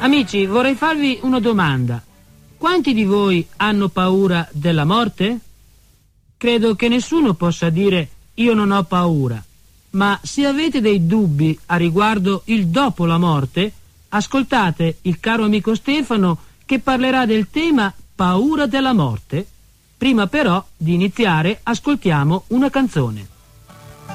Amici, vorrei farvi una domanda. Quanti di voi hanno paura della morte? Credo che nessuno possa dire io non ho paura, ma se avete dei dubbi a riguardo il dopo la morte, ascoltate il caro amico Stefano che parlerà del tema paura della morte. Prima però di iniziare ascoltiamo una canzone.